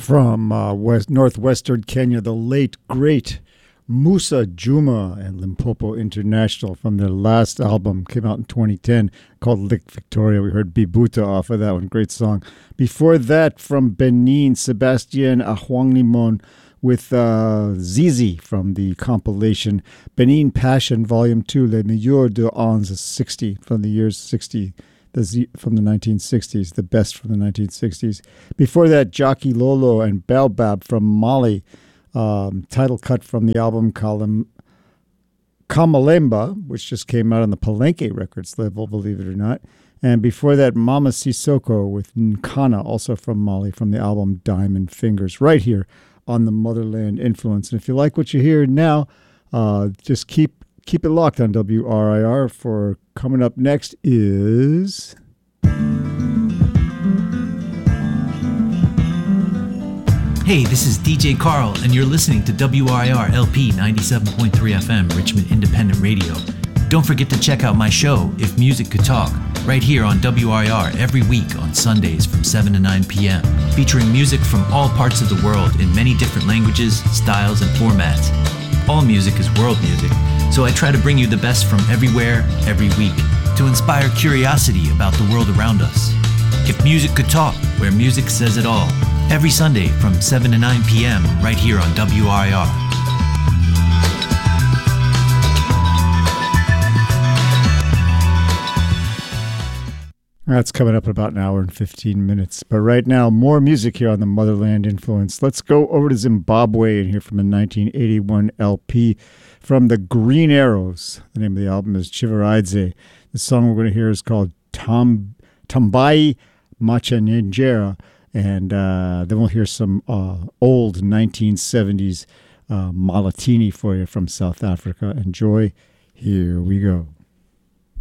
From northwestern Kenya, the late, great Musa Juma and Limpopo International from their last album, came out in 2010, called Lick Victoria. We heard Bibuta off of that one, great song. Before that, from Benin, Sebastian Ahwanglimon with Zizi from the compilation Benin Passion Volume 2, Les Meilleurs de Ans 60, from the years 60. From the 1960s, the best from the 1960s. Before that, Jockey Lolo and Baobab from Mali, title cut from the album Kamalemba, which just came out on the Palenque Records label, believe it or not. And before that, Mama Sissoko with Nkana, also from Mali, from the album Diamond Fingers, right here on the Motherland Influence. And if you like what you hear now, just keep it locked on WRIR. For coming up next is... Hey, this is DJ Carl, and you're listening to WRIR LP 97.3 FM, Richmond Independent Radio. Don't forget to check out my show, If Music Could Talk, right here on WRIR every week on Sundays from 7 to 9 p.m., featuring music from all parts of the world in many different languages, styles, and formats. All music is world music, so I try to bring you the best from everywhere, every week, to inspire curiosity about the world around us. If Music Could Talk, where music says it all, every Sunday from 7 to 9 p.m. right here on WRIR. That's coming up in about an hour and 15 minutes. But right now, more music here on the Motherland Influence. Let's go over to Zimbabwe and hear from a 1981 LP from the Green Arrows. The name of the album is Chivaridze. The song we're going to hear is called Tambai Machanjera. And then we'll hear some old 1970s Malatini for you from South Africa. Enjoy. Here we go.